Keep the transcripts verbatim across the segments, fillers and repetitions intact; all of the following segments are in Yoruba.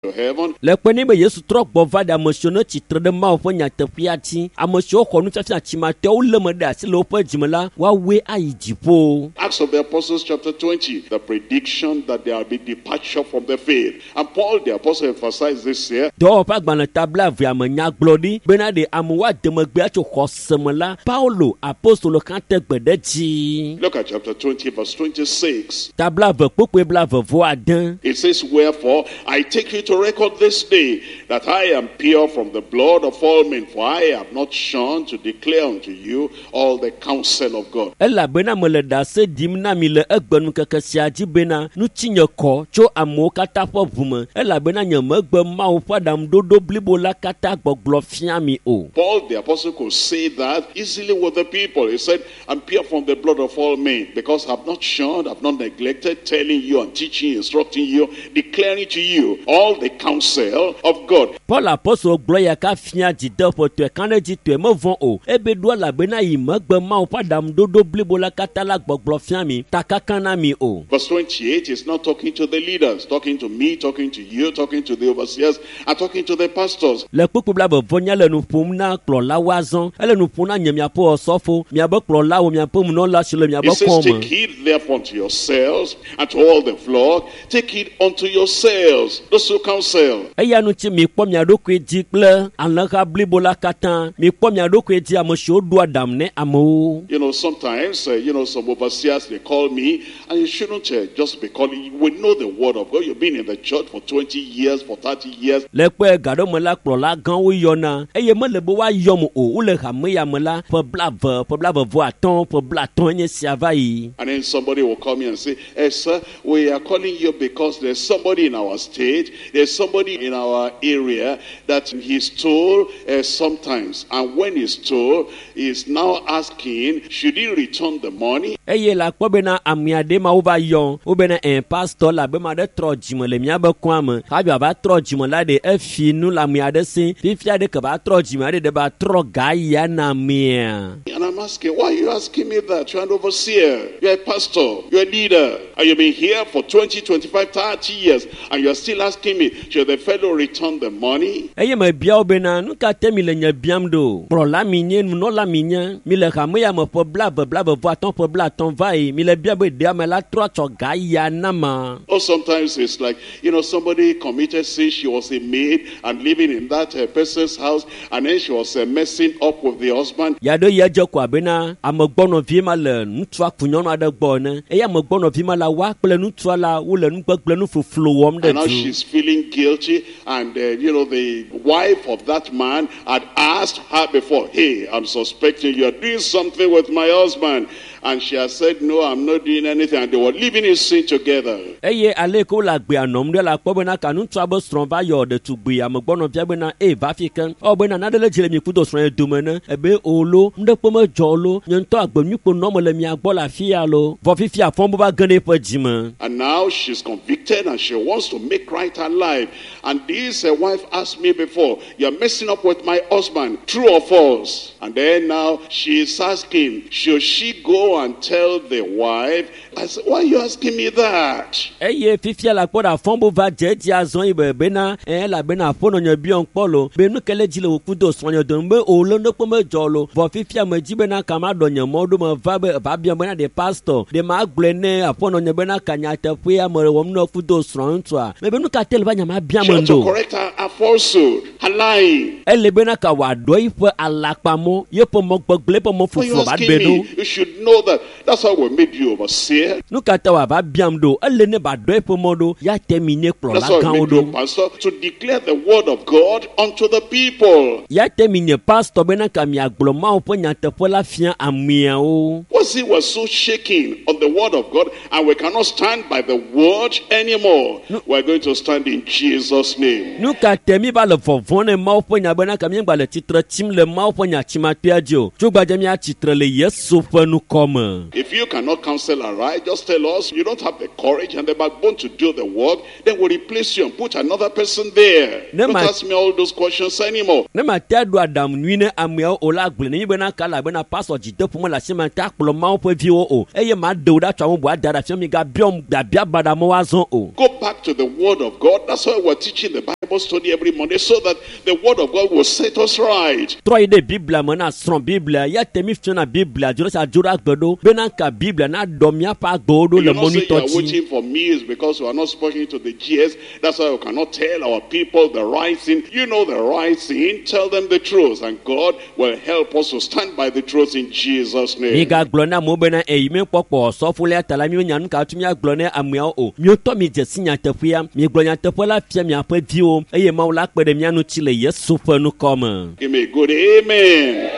to heaven. Le pe ni be Yesu trɔ gbɔ va ɖe ame siwo ne tsitre ɖe Mawu ƒe nyateƒea dzi, ame siwo xɔ nufiafia tsimatɔwo lé me ɖe asi le woƒe dzime la, woawoe ayi dziƒo. Acts of the Apostles chapter twenty, the prediction that there will be departure from the faith. And Paul the apostle emphasized this here. Dɔwɔƒe agbalẽ tabla avea me nyagblɔɖi bena ɖe amewo ade megbe tso xɔse me la, Paulo apostolo hã te gbe ɖe dzi. Look at chapter twenty, verse twenty-six. Tabla ave kpokpoe bla ave vɔ ade. It says, wherefore I take you to record this day that I am pure from the blood of all men, for I have not shunned to declare unto you all the counsel of God. Elabena mele ɖase ɖim na mi le egbenukeke sia dzi bena nu tsi nye kɔ tso amewo katã ƒe ʋu me, elabena nye megbe Mawu ƒe aɖaŋuɖoɖo blibo la katã gbɔgblɔ fia mi o. Paul the apostle could say that easily with the people. He said, I'm pure from the blood of all men, because I've not shunned, I've not neglected telling you and teaching you, instructing you, declaring to you all the counsel of God. Paul apostol gblɔ ya ka fia dzideƒe tɔe kanɛ dzi tɔe mevɔ o, ebe ɖo elabena yi megbe Mawu ƒe aɖaŋuɖoɖo blibo la katã la gbɔgblɔ fia mi, ta kaka na mi o. Verse twenty-eight is not talking to the leaders, talking to me, talking to you, talking to the overseers, and talking to the pastors. Le kpukpu bla bevɔ nya le nu ƒom na kplɔlawo azɔ, ele nu ƒom na nye miaƒe ɔsɔfo, miabe kplɔlawo, miaƒe nunɔla si le miabe It says, kɔme. take heed therefore unto yourselves and to all the flock. Take heed unto yourselves, those who counsel. Eya nu tsi mi kpɔ mia ɖokui dzi kple alẽha blibo la katã, mi kpɔ mia ɖokui dzi ame siwo ɖo aɖam ne amewo. You know, sometimes, uh, you know, some overseers, they call me, and you shouldn't uh, just be calling. We know the word of God. You've been in the church for twenty years, for thirty years. Le kpe gaɖo me la kplɔla gãwo yɔna, eye mele be woayɔm o, wole hame ya me la ƒe blave, ƒe blavevɔ atɔ̃, ƒe blatɔ̃ nye sia va yi. And then somebody will call me and say, hey, sir, we are calling you because there's somebody in our state, there's somebody in our area that he's told uh, sometimes. And when he's told, he's now asking, should he return the money? Eye la kpɔ bena ame aɖe ma wova yɔ, wo bena ɛn pastor la be ma ɖe trɔ dzime le miabe kɔa me, hafi ava trɔ dzime la ɖe efi nu le ame aɖe si, fifia ɖe ke va trɔ dzime aɖe ɖe va trɔ ga ya na amea. And I'm asking, why are you asking me that? You're an overseer, you're a pastor, you're a leader, and you've been here for twenty, twenty-five, thirty years, and you're still asking me, should the fellow return the money? Eye me bia wo bena nu ka te mi le nye biam ɖo, kplɔla mi nye, nunɔla mi nye, mi le hame ya me ƒe blave blave vɔ atɔ̃ ƒe blatɔ̃ va yi, mi le bia be ɖe ame la trɔ tsɔ ga ya na ma. Or sometimes it's like, you know, somebody committed sin, she was a maid and living in that uh, person's house, and then she was uh, messing up with the husband. Ya ɖo ya dze ko abena ame gbɔnɔvi ma le nutsua ku nyɔnu aɖe gbɔ ne, eye ame gbɔnɔvi ma la wa kple nutsua la wo le nugbegble nu fuflo wɔm ɖe And now dzu. she's feeling guilty, and uh, you know, the wife of that man had asked her before, hey, I'm suspecting you're doing something with my husband. And she has said, no, I'm not doing anything. And they were living in sin together. Eye ale ko la gbe anɔm ɖe la kpɔ bena ka nutsua be srɔ̃ va yɔ ɖetugbi ame gbɔnɔvia bena e va fi ke, ɔ bena naɖe le dzi le mi kudo srɔ̃ ye dome ne, ebe o lo, nuɖe ƒe medzɔ lo, nye ŋutɔ agbenyukpo nɔme le mia gbɔ le afi ya lo, vɔ fifi afɔ bo va ge ɖe eƒe dzime. And now she's convicted and she wants to make right her life. And this uh, wife asked me before, you're messing up with my husband, true or false? And then now she's asking, should she go and tell the wife? I said, why are you asking me that? Eye fifia la kpɔ ɖe afɔ bo va dze edzi azɔ yi be bena ɛ la bena aƒonɔ nye biɔ kpɔ lo, be nu ke le dzi le wò kudo srɔ̃ nye dome be o le nekpɔ medzɔ lo, vɔ fifia me dzi bena kama ɖɔ nye mɔ ɖo me va be va biɔ bena de pastor, de ma gblɔe ne aƒonɔ nye bena ka nyateƒea me wɔm ne kudo srɔ̃ ŋutsua, me be nu ka te le va nya ma bia She me had to do. correct her, her falsehood, her lying. Ele bena ka wòaɖɔ yiƒe alakpamɔ, yiƒe mɔ gbegblẽ ƒe mɔ Why are you fuflo va asking ɖe me? ɖo. You should know that. That's how we made you overseer. Nu ka te wòava biam ɖo, ele ne ba ɖɔ yiƒe mɔ ɖo, ya te mi nye That's kplɔla how we gãwo made you ɖo. pastor, to declare the word of God unto the people. Ya te mi nye pastor bena ka miagblɔ Mawu ƒe nyateƒe la fia ameawo. Was it was so shaking on the word of God, and we cannot stand by the word anymore. We're going to stand in Jesus' name. Nu ka te mi va le vɔvɔm ne Mawu ƒe nya bena ka mi gba le tsitre tsim le Mawu ƒe nya tsimatoea dzi o. Tso gbadze mi atsitre le Yesu ƒe nukɔ kɔme. If you cannot counsel aright, just tell us you don't have the courage and the backbone to do the work, then we'll replace you and put another person there. Ne Don't ma- ask me all those questions anymore. Ne ma te do adam nui ne ameawo o la gblẽ ne mi bena kala bena pastor dzideƒome le asime te akplɔ mawo ƒe viwo o eye ma ɖe wo ɖa tso amewo bo ada ɖe afi mi gabiɔm biabia baɖamewo azɔ o. Go back to the word of God. That's why we're teaching the Bible study every Monday, so that the word of God will set us right. Trɔ yi ɖe biblia me na srɔ̃ biblia ya te mi fiɔna biblia dzo ɖe sa dzo ɖe agbe ɖo bena ka biblia na ɖɔ miaƒe agbewo ɖo You le not say you mɔnitɔ are dzi. waiting for me is because we are not speaking to the G S. That's why we cannot tell our people the right thing. You know the right thing. Tell them the truth, and God will help us to stand by the truth in Jesus' Mi name. ga gblɔ na amewo bena eyi mi kpɔkpɔ sɔfolia ta la mi nya nu ka tu mi agblɔ ne ameawo o. Mi ŋutɔ mi dze si nyateƒea. Mi gblɔ nyateƒe la fia miaƒe viwo eye Mawu la kpe ɖe mia ŋuti le Yesu ƒe nukɔme. Give me a good amen.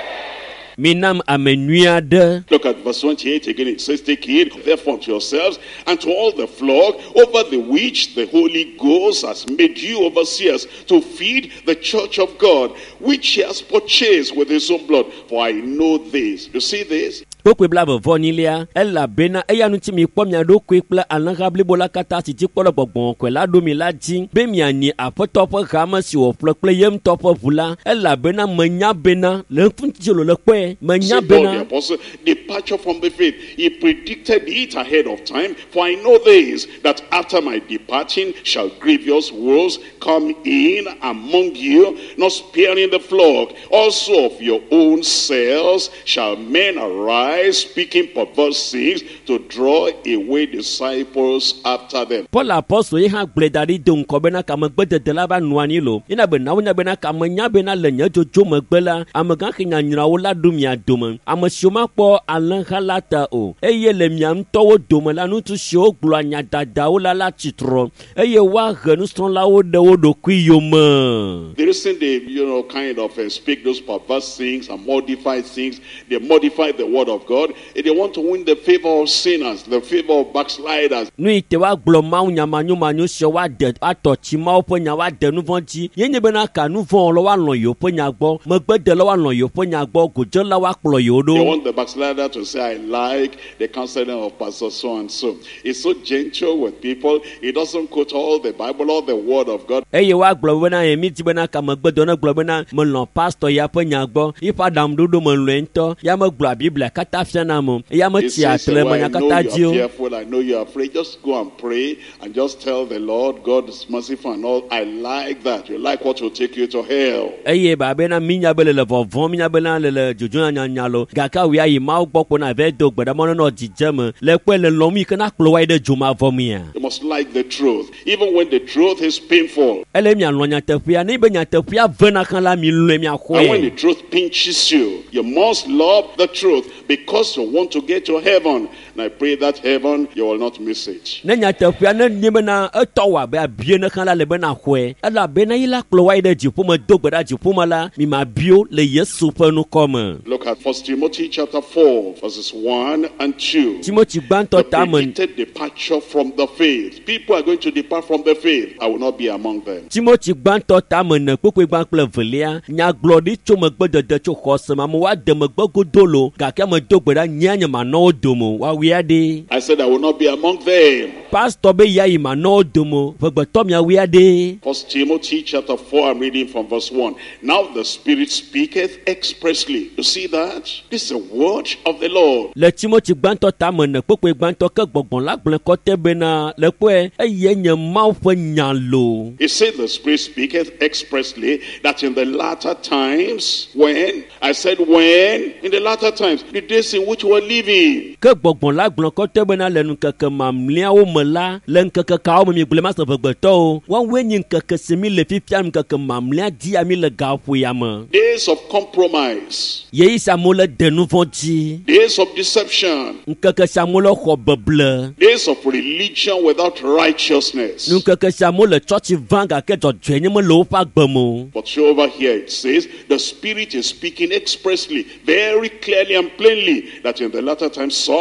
Mi nam ame nyui aɖe. Look at verse twenty-eight again. It says, take heed therefore to yourselves and to all the flock over the which the Holy Ghost has made you overseers, to feed the church of God, which he has purchased with his own blood. For I know this. You see this? Kpokpe bla vevɔ nilia elabena eya ŋuti mi kpɔ mia ɖokui kple alẽha blibo la katã si dzi kpɔ le gbɔgbɔ kɔe la ɖo mi la dzi be mianyi aƒetɔ ƒe hame si wòƒle kple ye ŋutɔ ƒe ʋu la elabena menya bena le ŋkuti le kpɔe menya Said Paul the bena apostle, departure from the faith. He predicted it ahead of time. For I know this, that after my departing shall grievous wolves come in among you, not sparing the flock. Also of your own selves shall men arise, speaking perverse things, to draw away disciples after them. Paul apɔstol ye hã gblẽ da ɖi do ŋkɔ bena kamegbedede la va nɔ anyi lo yina be nawo nya bena kamenya bena le nye dzodzo megbe la amegã xe nyanyrawo la ɖo mia dome ame siwo makpɔ alẽha la ta o eye le mia ŋutɔwo dome la ŋutsu siwo gblɔa nyadadawo la la tsitrɔ eye woahe nusrɔ̃lawo ɖe wo ɖokui yome. The reason they, you know, kind of uh, speak those perverse things and modify things, they modify the word of God. They want to win the favor of sinners, the favor of backsliders. Nu yi te woagblɔ mawu nyamanyomanyo siwo woaɖe atɔ tsi mawo ƒe nya woaɖe nu vɔ̃ dzi ye nye bena ka nu vɔ̃ le woalɔ̃ yewo ƒe nya gbɔ megbedela woalɔ̃ yewo ƒe nya gbɔ godzela woakplɔ yewo They ɖo. want the backslider to say, I like the counseling of Pastor so and so. He's so gentle with people. He doesn't quote all the Bible, all the word of God. Eye woagblɔ bena ye mi di bena ka megbedɔ ne gblɔ bena melɔ̃ pastor ya ƒe nya gbɔ yiƒe aɖaŋuɖoɖo melɔ̃e ŋutɔ ya megblɔa biblia katã fiana mo ya He metsi says, atre well, menya I know katã you dzi are o. fearful, I know you are afraid. Just go and pray and just tell the Lord, God is merciful and all. I like that. You like what will take you to hell. Eye ba bena mi nya be le le vɔvɔm mi nya bena le le dzodzo nyanya lo gake awoe ayi mawo gbɔ kpɔ na ve do gbeɖemɔ nɔ dzidze me le kpe le lɔm yi ke na kplɔ wa yi ɖe dzomavɔ mia. You must like the truth, even when the truth is painful. Ele mialɔ̃ nyateƒea ne be nyateƒea vena xã la mi lɔe And when the miaxɔe. truth pinches you, you must love the truth because you want to get to heaven. And I pray that heaven, you will not miss it. Ne nyateƒea ne nye bena etɔ wɔ abe abie ne xã la le bena xɔe elabena yi la kplɔ wa yi ɖe dziƒo me do gbe ɖa dziƒo me la mi ma bio le Yesu ƒe nukɔme. Look at First Timothy chapter four, verses one and two. Timothy The gbãtɔ tame predicted departure from the faith. People are going to depart from the faith. I will not be among them. Timothy gbãtɔ tame ne kpekpe gbã kple velia nyagblɔɖi tso megbedede tso xɔse me amewo ade megbe godolo gake ame do gbe ɖa nyea nye manɔwo dome woawoe aɖe. I said I will not be among them. Pastor be ya yi manɔwo dome vegbetɔ miawoe aɖe. First Timothy chapter four, I'm reading from verse one. Now the Spirit speaketh expressly. You see that? This is a word of the Lord. Le Timothy gbãtɔ tame ne kpekpe gbãtɔ ke gbɔgbɔ la gblẽ kɔte bena le kpɔe eye nye Mawu ƒe nya lo. It said the Spirit speaketh expressly that in the latter times, when, I said when, in the latter times, the days in which we're living, Ke gbɔgbɔ la gblẽ kɔte bena le ŋkeke mamlɛawo me la le ŋkeke kawo me mi gblẽ ma se vegbetɔwo woawoe nye ŋkeke si mi le fifia ŋkeke mamlɛa dia mi le gaƒoea me. days of compromise, Yeyi si amewo le de nu vɔ̃ dzi. days of deception, Ŋkeke si amewo le xɔ beble. days of religion without righteousness. Ŋkeke si amewo le tsɔtsi vã gake dzɔdzɔe nye me le woƒe agbe me o. But over here it says, the Spirit is speaking expressly, very clearly and plainly, that in the latter times some shall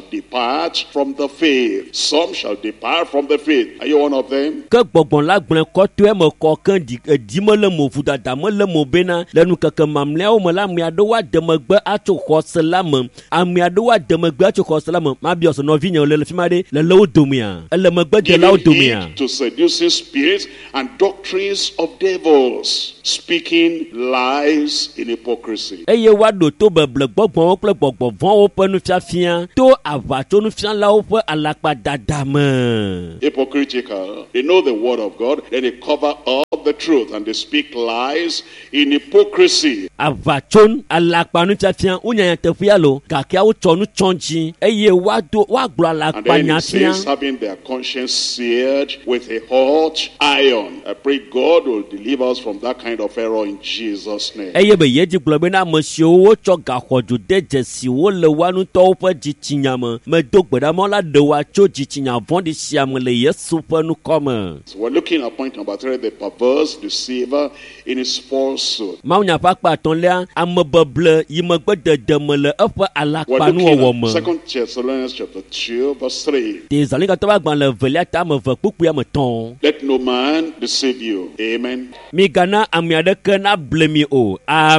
depart from the faith. Some shall depart from the faith. Are you one of them? Ke gbɔgbɔn la gblẽ kɔtɔe me kɔ ke di edi me le mo vodada me le mo bena le nukeke mamlɛawo me la ame aɖewo ade megbe atso xɔse la me. Ame aɖewo ade megbe atso xɔse la me. Mabia sɔ nɔvinye le le fi ma ɖe le le wo domea. Ele megbedelawo domea. To seducing spirits and doctrines of devils, speaking lies in hypocrisy. Eye woaɖo to beble gbɔgbɔwo kple gbɔgbɔ vɔ̃wo ƒe nufiafia to aʋatsonufialawo ƒe alakpadada me. Hypocritical. They know the word of God, then they cover up the truth and they speak lies in hypocrisy. Aʋatson alakpanufiafia wonyanya teƒea lo gake wotsɔ nu tsɔ dzi eye woaɖo woagblɔ And then it alakpanyafia. says, having their conscience seared with a hot iron. I pray God will deliver us from that kind of error in Jesus' name. Eye be yedzi gblɔ be na ame siwo wotsɔ gaxɔdzo de dzesiwo le woa ŋutɔwo ƒe dzitsinya me medo gbeɖamɔ la ɖe woa tso dzitsinya vɔ̃ɖi sia me le Yesu ƒe nukɔ me. So we're looking at point number three, the perverse deceiver in his falsehood. Mawunya ƒe akpa atɔ̃lia ame beble yi megbe dede me le eƒe We're alakpanuwɔwɔ looking me. at Second Thessalonians chapter two, verse three. Tesalonike ƒe agbalẽ evelia ta ame eve kpukpui ame tɔ̃. Let no man deceive you. Amen. Migana ame aɖeke nable mi o.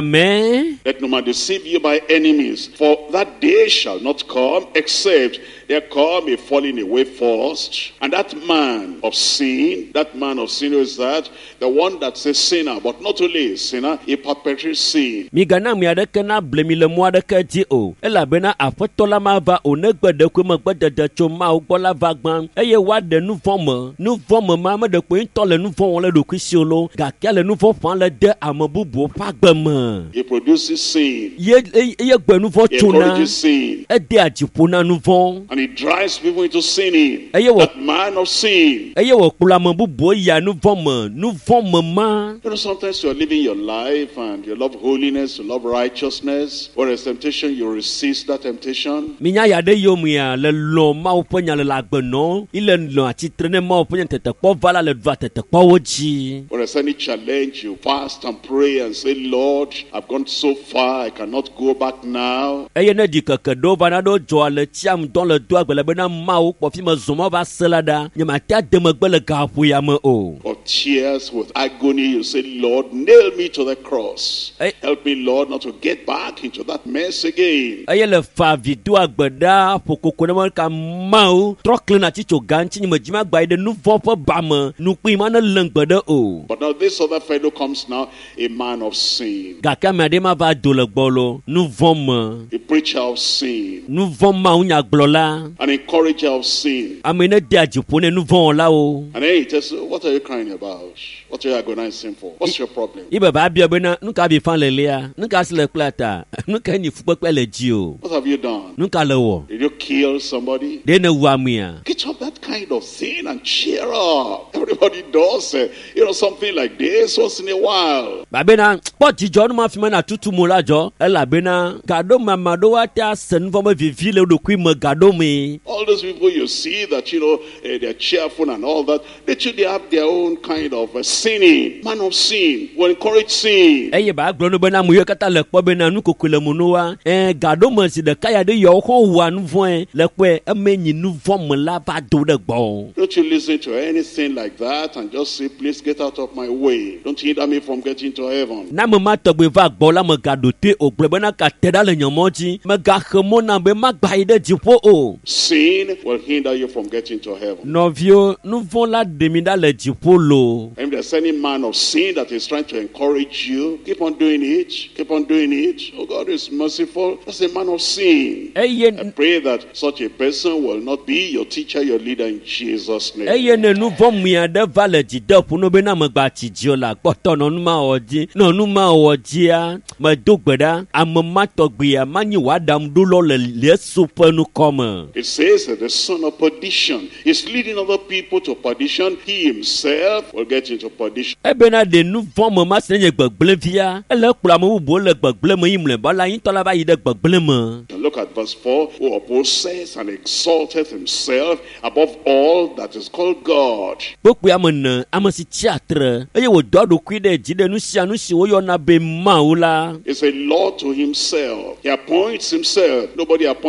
Amen. Let no man deceive you by enemies, for that day shall not come except there come a falling away first. And that man of sin, that man of sin, who is that? The one that's a sinner, but not only a sinner, he perpetrates sin. Migana ame aɖeke nable mi le mɔ aɖeke dzi o. Elabena aƒetɔ la mava o ne gbeɖekpe megbedede tso Mawu gbɔ la va gbã eye woaɖe nu vɔ̃ me. Nu vɔ̃ me ma ame ɖekpe ŋutɔ le nu vɔ̃ wɔm le ɖokui si o lo gake le nu vɔ̃ ƒãm le de ame bubuwo ƒe agbe me. He produces sin. Ye eye eye gbe nu vɔ̃ He tsona encourages sin. edea dziƒo na nu vɔ̃ And he drives people into sinning. eye wɔ That man of sin. eye wòkplɔ ame bubuwo yia nu vɔ̃ me. Nu vɔ̃ me ma. You know, sometimes you're living your life and you love holiness, you love righteousness. When there's temptation, you resist that temptation. Minya ya ɖe yomea le lɔ Mawu ƒe nya le le agbenɔ ile lɔ atsitre ne Mawu ƒe nya tetekpɔ va la le va tetekpɔwo dzi. When there's any challenge, you fast and pray and say, Lord, I've gone so far, I cannot go back now. Eye ne ɖi keke ɖewo va na ɖewo dzɔa le tsiam dɔ le do agbe le bena Mawu kpɔ fi me zɔ ma va se la ɖa nye mate ade megbe le gaƒoea me o. Or tears with agony, you say, Lord, nail me to the cross. Hey. Help me, Lord, not to get back into that mess again. Eye le fa vi do agbe ɖa ƒokoko ne me ka Mawu trɔ kle na tsitso gã ŋuti nye me dzi ma gba yi ɖe nu vɔ̃ ƒe ba me nukpui ma ne le ŋgbe ɖe o. But now this other fellow comes now, a man of sin, Gake ame aɖe ma va do le gbɔ lo nu vɔ̃ me. a preacher of sin, Nu vɔ̃ Mawu nyagblɔla. an encourager of sin. Ame ne dea dziƒo ne nu vɔ̃ wɔlawo. And then he tells you, what are you crying about? What are you agonizing for? What's your problem? Ibe ba bia bena nu ka bi fan le lea. Nu ka si le kple ata. Nu ka ni fukpekpe le dzi o. What have you done? Nu ka le wɔ. Did you kill somebody? De ne wu amea. Get up that kind of thing and cheer up. Everybody does, uh, you know, something like this once in a while. Ba bena kpɔ dzidzɔ nu ma fi me na tutu mo la dzɔ. Elabena gaɖo mama ɖewo ate ase nu vɔ me vivi le ɖokui me gaɖo me. All those people you see that, you know, uh, they're cheerful and all that, they too, they have their own kind of uh, sinning. Man of sin will encourage sin. Eye ba gblɔ nu bena ame yiwo katã le kpɔ bena nu koko le mo no wa. Eh gaɖo me si ɖeka ya ɖe yawo xɔ wɔa nu vɔ̃e le kpɔe eme nyi nu vɔ̃ me la va do ɖe gbɔ. Don't you listen to anything like that and just say, please get out of my way. Don't hinder me from getting to heaven. Na me ma tɔgbe va gbɔ la me gaɖo te o gblɔ bena ka te ɖa le nye mɔ dzi. Me gaxe mo na be ma gba yi ɖe dziƒo o. Sin will hinder you from getting to heaven. Nɔviwo nu vɔ̃ la ɖe mi ɖa le dziƒo lo. And if there's any man of sin that is trying to encourage you, keep on doing it. Keep on doing it. Oh, God is merciful. That's a man of sin. Eye I pray that such a person will not be your teacher, your leader in Jesus' name. eye ne nu vɔ̃ mi aɖe va le dzideƒo no bena me gba tsi dzi o la kpɔtɔ nɔ nu ma wɔ dzi. Nɔ nu ma wɔ dzia me do gbe ɖa ame ma tɔgbia ma nyi wòaɖam ɖolɔ le Yesu ƒe nukɔme. It says that the son of perdition is leading other people to perdition. He himself will get into perdition. Ebena ɖe nu vɔ̃ me ma se nye gbegblẽ via ele kplɔ ame bubuwo le gbegblẽ me yi mlɔeba la ŋutɔ la va yi ɖe gbegblẽ me. And look at verse four. Who opposes and exalteth himself above all that is called God. Kpokpoe ame ne ame si tsi atre eye wòdoa ɖokui ɖe dzi ɖe nu sia nu si woyɔna be Mawu la. Is a law to himself. He appoints himself. Nobody appointing him.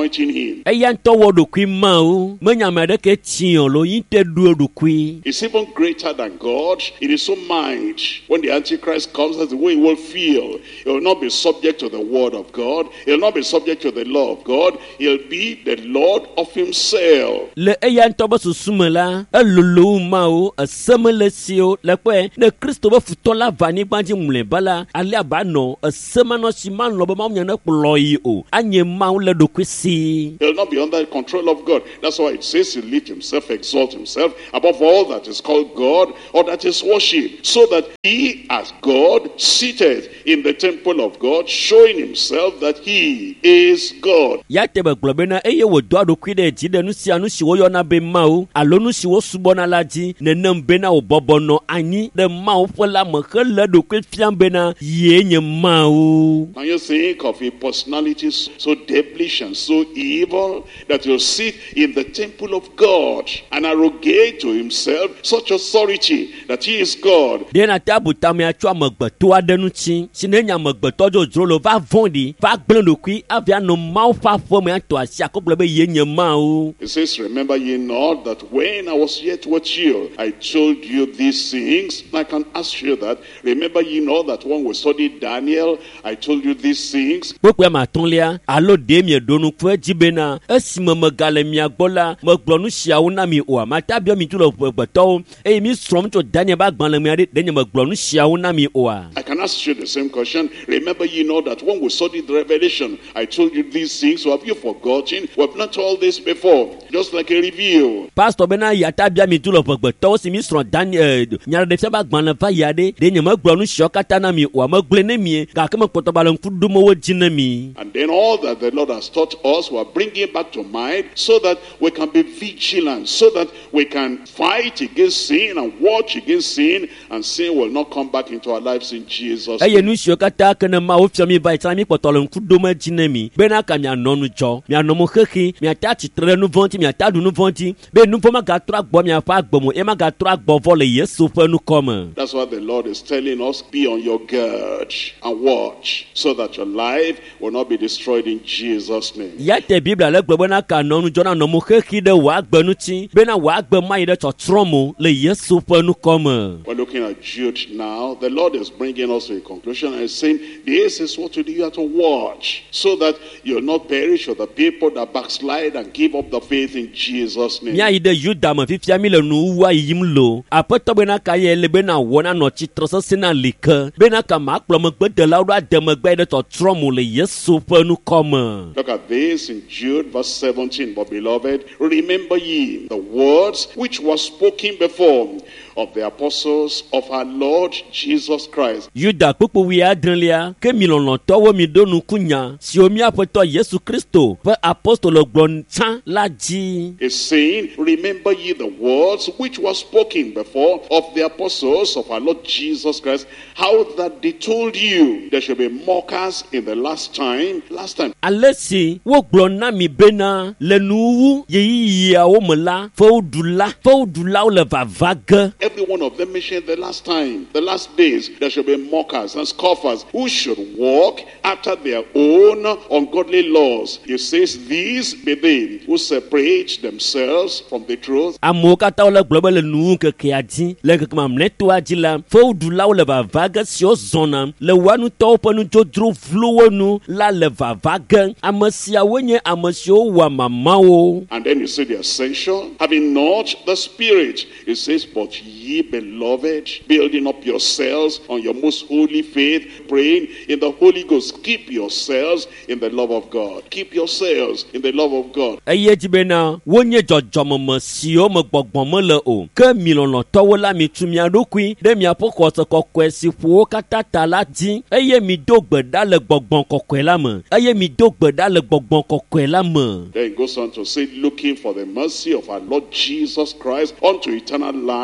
him. Eya ntowo dokui ma o. Menyame de ke tian lo yin te du dokui. It's even greater than God in his own mind. When the Antichrist comes, that's the way he will feel. He will not be subject to the word of God. He will not be subject to the law of God. He'll be the Lord of himself. Le eya ntobo susumela elulu ma o asemele sio le pe ne Kristo be futola vani gbanji mule bala ale abano asemano siman lo be ma nyane ployi o anye ma le dokui si. He'll not be under the control of God. That's why it says he lift himself, exalt himself above all that is called God or that is worship, so that he as God seated in the temple of God, showing himself that he is God. Ya tebe globena eye wo do dokui de ji de nu si anu si wo yo na be ma o alo nu si wo subo na laji nenem bena o bobono anyi de ma o fola mo khele dokui fiam bena ye nye ma o. Now you think of a personality so devilish and so evil that he'll sit in the temple of God and arrogate to himself such authority that he is God. Dena tabu tami achwa magbeto adenu chi sinenya magbeto jo lo va vondi va gblon dokui avia no ma fa fo me to asia ko be ye nye ma o. It says, remember ye not that when I was yet with you, I told you these things. I can ask you that. Remember ye not that when we studied Daniel, I told you these things. Bokwe ma tonlia alo de mi donu fwe jibena esime megale mi agbola megblonu siawo na mi o ma tabio mi tulo gbeto e mi strom to Daniel ba gban le mi ade de nye megblonu siawo na mi o. I can ask you the same question. Remember ye not that when we studied the Revelation, I told you these things. So have you forgotten? We have not all this before. Just like a review. Pastor bena ya tabia mi tulo gbeto si mi strom Daniel nyara de fe ba gban le va yade de nye megblonu siokata na mi o megle ne mi ga ke me poto balon fudu mo wo jina mi. And then all that the Lord has taught us, we are bringing back to mind so that we can be vigilant, so that we can fight against sin and watch against sin, and sin will not come back into our lives in Jesus' Eye name. nu siokata ke ne ma o fia mi ba ita mi poto le fudu mo jina mi bena ka mi anonu jo mi anomo kheki mi ata titre nu vonti mi ata du nu vonti be nu fo ma ga tra gbo mi afa gbo mo e ma ga tra gbo vo le Yesu fe nu come. That's why the Lord is telling us, be on your guard and watch, so that your life will not be destroyed in Jesus' name. Ya te Biblia le gbo na ka nonu jo na no mo kheki de wa gbo nu ti be na wa gbo mai de tromo le Yesu fe nu come. We're looking at Jude now. The Lord is bringing us to a conclusion and saying, this is what you do. You have to watch, so that you'll not perish with the people that backslide and give up the faith in Jesus' name. Mi ai de Juda ma fifia mi le nu wa yim lo apoto be na ka ye le be na wona no chi troso sina like be na ka ma kplo mo gbe de la ro de mo gbe de to tromo le Yesu fe nu come. Look at this in Jude verse seventeen. But beloved, remember ye the words which were spoken before of the apostles of our Lord Jesus Christ. Juda pupu wi adrenlia ke mi lon towo mi donu kunya si omi apoto Yesu Kristo fe apostolo gbon chan laji. Is saying, remember ye the words which were spoken before of the apostles of our Lord Jesus Christ, how that they told you there shall be mockers in the last time. Last time. Alesi wo gbon na mi bena le nuwu ye ya o mla fo dula fo dula o le vavaga. Every one of them mentioned the last time, the last days, there shall be mockers and scoffers who should walk after their own ungodly laws. It says, these be they who separate themselves from the truth. Amokata o le global le nuwu ke ke aji le ke mam neto ajila fo dula o le vavaga si o zona le wanu to panu jodro vlowonu la le vavaga amasia wenye amasio wa mama o. And then you see the essential, having not the Spirit. It says, but ye beloved, building up yourselves on your most holy faith, praying in the Holy Ghost. Keep yourselves in the love of God. Keep yourselves in the love of God. Eye jibena wonye jojomo mo sio mo gbogbon mo le o ke mi lona towo la mi tu mi adokui de mi apoko so kokwe si fu katata la din eye mi dogbe da le gbogbon kokwe la mo eye mi dogbe da le gbogbon kokwe la mo. Then it goes on to say, looking for the mercy of our Lord Jesus Christ unto eternal life. And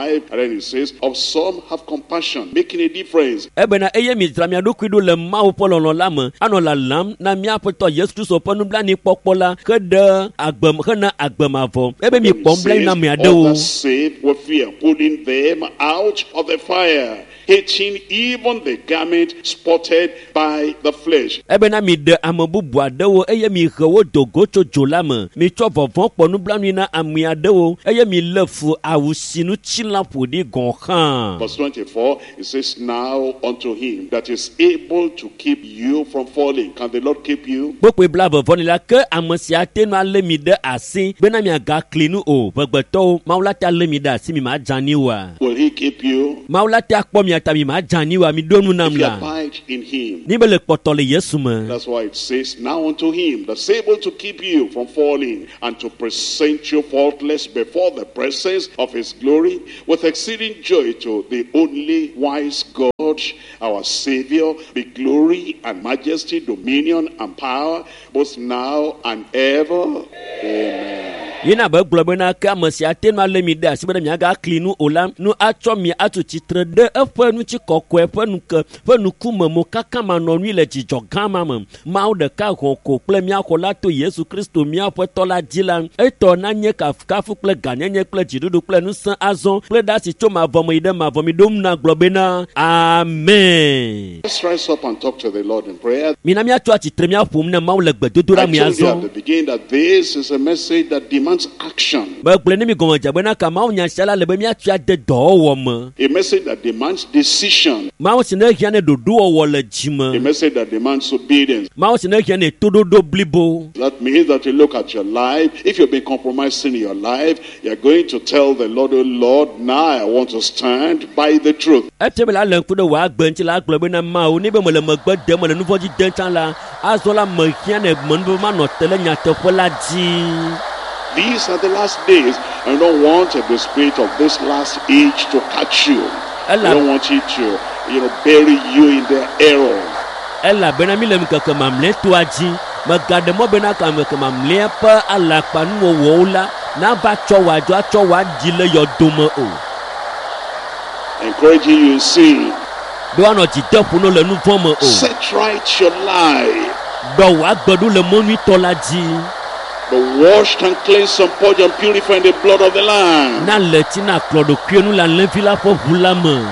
then it says, of some have compassion, making a difference. Ebena eye mi dra mia ɖokui ɖo le Mawu ƒe lɔlɔ̃ la me anɔ lalam na míaƒe tɔ Yesu Kristo ƒe nublanuikpɔkpɔ la ke ɖe agbem hena agbemavɔ ebe mi kpɔm blanui na ame aɖewo. Others saved with fear, pulling them out of the fire, hating even the garment spotted by the flesh. Ebena mi ɖe ame bubu aɖewo eye mi he wo do go tso dzo la me. Mi tsɔ vɔvɔ kpɔ nublanui na ame aɖewo eye mi lé fu awu si nutsi la ƒo ɖi gɔ̃ hã. Verse twenty-four, it says, now unto him that is able to keep you from falling. Can the Lord keep you? Kpokpoe bla vɔvɔ ni la ke ame sia te nu alé mi ɖe asi bena miagakli nu o. Vegbetɔwo, Mawu la te alé mi ɖe asi mi ma dzani oa. Will he keep you? Mawu la te akpɔ mi ata mi ma dzani oa mi ɖo nu nam If you la. abide in him. Ni be le kpɔtɔ le Yesu me. That's why it says, now unto him that's able to keep you from falling and to present you faultless before the presence of his glory with exceeding joy, to the only wise God, our Savior, be glory and majesty, dominion and power, both now and ever. Amen. Yina be gblɔ bena ke ame sia te nu alé mi ɖe asi bena miagakli nu o la, nu atsɔ mi atu tsitre ɖe eƒe ŋutikɔkɔe ƒe nuke ƒe ŋkume mo kaka manɔnui le dzidzɔ gã ma me. Mawu ɖeka hɔ̃ ko kple míaxɔ la to Yesu Kristo míaƒe tɔ la dzi la. Etɔ nanye kafukafu kple ganyenye kple dziɖuɖu kple ŋusẽ azɔ kple ɖa si tso mavɔ me yi ɖe mavɔ mi ɖom na gblɔ bena amen. Let's rise up and talk to the Lord in prayer. Mina míatso atsitre míaƒom ne Mawu le gbedodoɖa I mi told you at azɔ. the beginning that this is a message that demands action. Begblẽ ne mi gɔmedze bena ka Mawu nya sia la le be míatso ade dɔwɔwɔ me. A message that demands decision. Mawu si ne hiã ne ɖoɖowɔwɔ le dzi A me. message that demands obedience. Mawu si ne hiã ne toɖoɖo blibo. That means that you look at your life. If you've been compromising in your life, you're going to tell the Lord, oh Lord, now I want to stand by the truth. Ete be la le ŋku ɖe wòa agbe ŋuti la agblɔ bena Mawu ne be mele megbe dem mele nu vɔ̃ dzi dem tsã la azɔ la me hiã ne me nu be manɔ te le nyateƒe la dzi. These are the last days. I don't want the spirit of this last age to catch you. I don't want it to, you know, bury you in the error. Elabena mi le ŋkeke mamlɛtoa dzi megaɖe mɔ bena ka ŋkeke mamlɛa ƒe alakpanuwɔwɔwo la nava tsɔ wòadzɔ atsɔ wòadzi le yɔdo me o. Encouraging you, see. Be woanɔ dzideƒo no le nu vɔ̃ me o. Set right your life. Ɖɔ wòagbe ɖo le mɔ nyuitɔ la dzi. Be washed and cleansed and purged and purified in the blood of the Lamb. Na le tsi na kplɔ ɖokui nu le alẽvi la ƒe ʋu la me.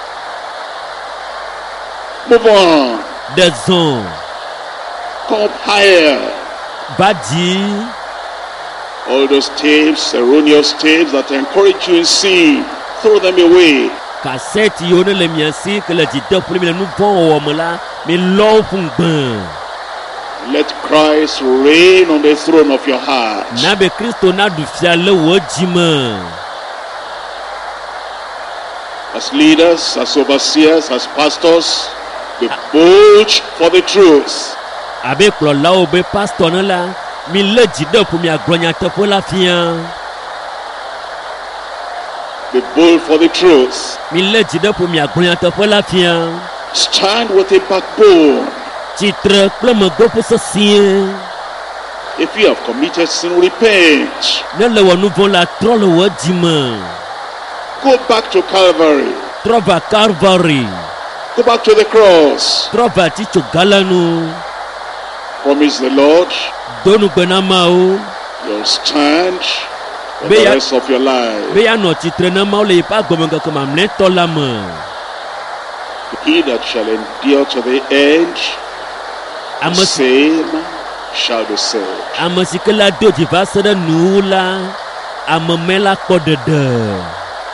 Move on. Ɖe zɔ. Come up higher. Va dzi. All those tapes, erroneous tapes that encourage you in sin, throw them away. Kaseti yiwo ne le mia si ke le dzideƒo ne mi le nu vɔ̃ wɔwɔ me la, mi lɔ wo ƒu gbẽ. Let Christ reign on the throne of your heart. Na be Kristo na ɖu fia le wò dzi me. As leaders, as overseers, as pastors, be bold for the truth. Abe kplɔlawo be pastor ne la, mi lé dzideƒo mi agblɔ nyateƒe la fia. Be bold for the truth. Mi lé dzideƒo mi agblɔ nyateƒe la fia. Stand with a backbone. Tsitre kple medoƒe sesĩe. If you have committed sin, repent. Ne le wɔ nu vɔ̃ la trɔ le wò dzi me. Go back to Calvary. Trɔ va Calvary. Go back to the cross. Trɔ va titsoga la nu. Promise the Lord Do nugbe na Mawu. you'll stand for Be the ya- rest of your life. Be yeanɔ tsitre na Mawu le yiƒe agbemeŋkeke mamlɛtɔ la me. He that shall endure to the end, the Ame si same shall be saved. ame si ke la do dzi va se ɖe nuwuwu la, ame mɛ la kpɔ ɖeɖe.